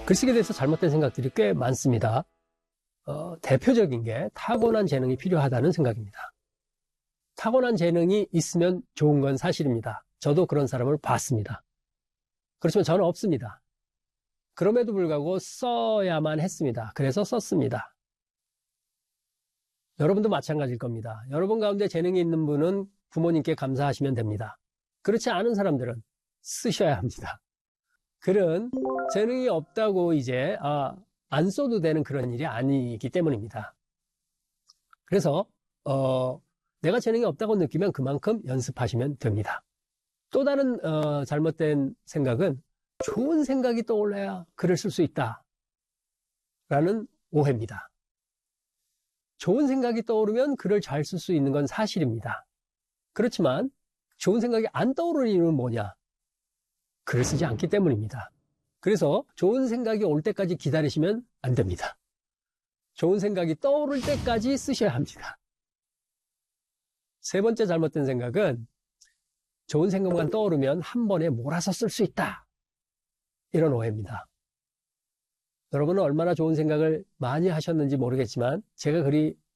글쓰기에 대해서 잘못된 생각들이 꽤 많습니다. 대표적인 게 타고난 재능이 필요하다는 생각입니다. 타고난 재능이 있으면 좋은 건 사실입니다. 저도 그런 사람을 봤습니다. 그렇지만 저는 없습니다. 그럼에도 불구하고 써야만 했습니다. 그래서 썼습니다. 여러분도 마찬가지일 겁니다. 여러분 가운데 재능이 있는 분은 부모님께 감사하시면 됩니다. 그렇지 않은 사람들은 쓰셔야 합니다. 글은 재능이 없다고 이제 안 써도 되는 그런 일이 아니기 때문입니다. 그래서 내가 재능이 없다고 느끼면 그만큼 연습하시면 됩니다. 또 다른 잘못된 생각은 좋은 생각이 떠올라야 글을 쓸 수 있다 라는 오해입니다. 좋은 생각이 떠오르면 글을 잘 쓸 수 있는 건 사실입니다. 그렇지만 좋은 생각이 안 떠오르는 이유는 뭐냐? 글을 쓰지 않기 때문입니다. 그래서 좋은 생각이 올 때까지 기다리시면 안 됩니다. 좋은 생각이 떠오를 때까지 쓰셔야 합니다. 세 번째 잘못된 생각은 좋은 생각만 떠오르면 한 번에 몰아서 쓸 수 있다. 이런 오해입니다. 여러분은 얼마나 좋은 생각을 많이 하셨는지 모르겠지만 제가 그리